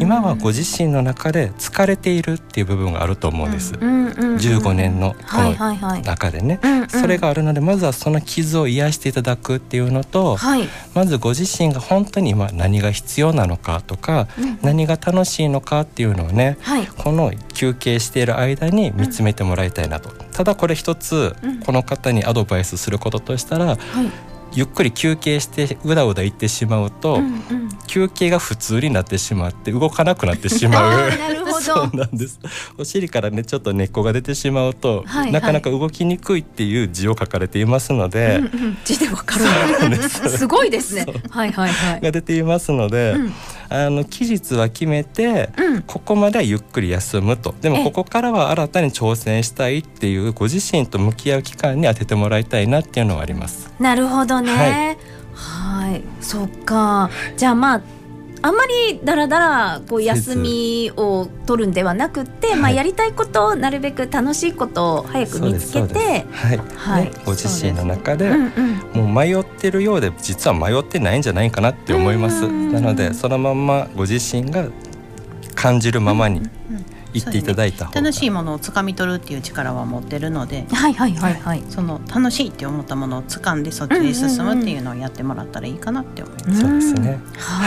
今はご自身の中で疲れているっていう部分があると思うんです、15年のこの中でね、それがあるので、まずはその傷を癒していただくっていうのと、まずご自身が本当に今何が必要なのかとか、何が楽しいのかっていうのをね、この休憩している間に見つめてもらいたいなと。ただこれ一つこの方にアドバイスすることとしたら、ゆっくり休憩してうだうだ言ってしまうと、休憩が普通になってしまって動かなくなってしまうなるほどそうなんです。お尻からねちょっと根っこが出てしまうと、なかなか動きにくいっていう字を書かれていますので、 字でわかるんです。すごいですね。 が出ていますので、期日は決めて、ここまではゆっくり休むと。でもここからは新たに挑戦したいっていうご自身と向き合う期間に当ててもらいたいなっていうのはあります。 なるほどね。そっか。じゃああんまりだらだらこう休みを取るんではなくって、やりたいことをなるべく楽しいことを早く見つけて、 ご自身の中でもう迷ってるようで実は迷ってないんじゃないかなって思います。なのでそのまんまご自身が感じるままに言っていただいた方が、 楽しいものをつかみ取るっていう力は持ってるので、その楽しいって思ったものをつかんでそっちに進むっていうのをやってもらったらいいかなって思います。 そうですね。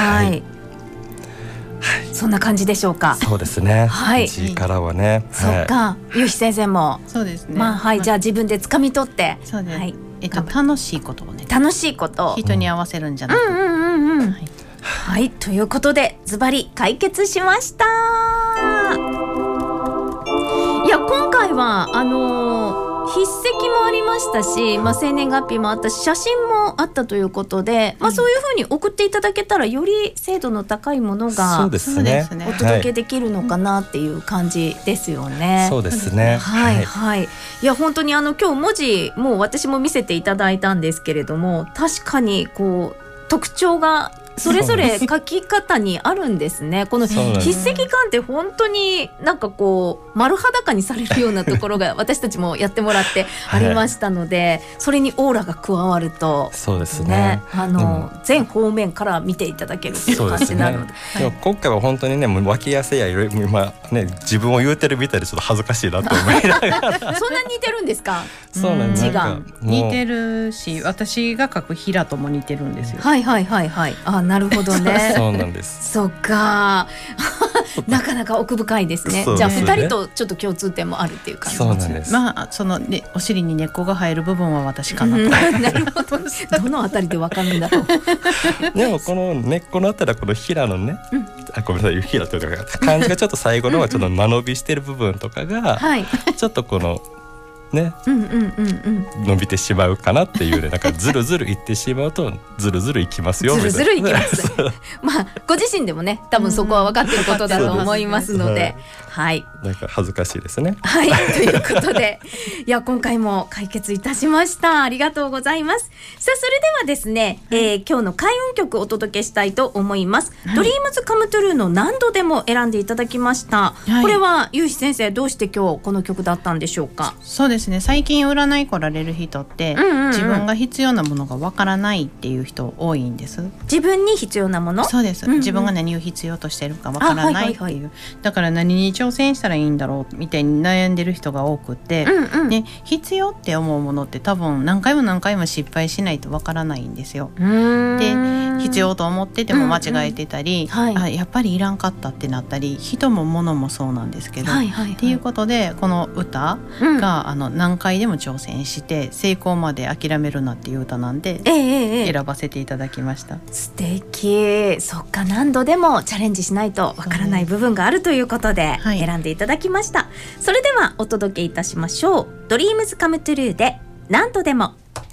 そんな感じでしょうか。 そうですね。字からはね。 そうか。ゆうひ先生も。 そうですね。 じゃあ自分でつかみ取って。 そうです。楽しいことをね。 楽しいことを人に合わせるんじゃなくて。 ということでズバリ解決しました。いや今回は筆跡もありましたし、生年月日もあったし写真もあったということで、そういうふうに送っていただけたらより精度の高いものがお届けできるのかなっていう感じですよね。 そうですね。 いや本当に今日文字もう私も見せていただいたんですけれども、確かにこう特徴がそれぞれ書き方にあるんですね。この筆跡感って本当になんかこう丸裸にされるようなところが私たちもやってもらってありましたので、それにオーラが加わるとそうですね、 全方面から見ていただけるっていう感じなので、 でも今回は本当にね脇汗やいろいろ自分を言うてるみたいでちょっと恥ずかしいなと思いながらそんなに似てるんですか？ そうなんです。 似てるし、私が書く平とも似てるんですよ。 なるほどね。 そうなんです。 そっかなかなか奥深いですね。じゃあ2人とちょっと共通点もあるっていう感じ。 そうなんです。 そのお尻に根っこが生える部分は私かなと。 なるほど。どのあたりでわかるんだろう。 でもこの根っこのあたりはこの平のね、ごめんなさい、平というか漢字がちょっと最後のはちょっと間延びしてる部分とかがちょっとこのね、伸びてしまうかなっていうね、なんかずるずるいってしまうとずるずるいきますよ。 ずるずるいきます。ご自身でもね、多分そこは分かっていることだと思いますので、 なんか恥ずかしいですね。 ということで、いや今回も解決いたしました。ありがとうございます。さあそれではですね、今日の開運曲をお届けしたいと思います。ドリームズカムトゥルーの何度でも選んでいただきました。これはゆうひ先生どうして今日この曲だったんでしょうか？ そうですね、最近占い来られる人って、自分が必要なものがわからないっていう人多いんです。 自分に必要なもの？ そうです、自分が何を必要としているかわからないっていう、だから何に挑戦したらいいんだろうみたいに悩んでる人が多くて、で必要って思うものって多分何回も何回も失敗しないとわからないんですよ。で必要と思ってても間違えてたり、やっぱりいらんかったってなったり、人も物もそうなんですけど、っていうことでこの歌が、何回でも挑戦して成功まで諦めるなっていう歌なんで、選ばせていただきました。 素敵。そっか、何度でもチャレンジしないとわからない部分があるということで選んでいただきました。それではお届けいたしましょう。ドリームズカムトゥルーで何度でも。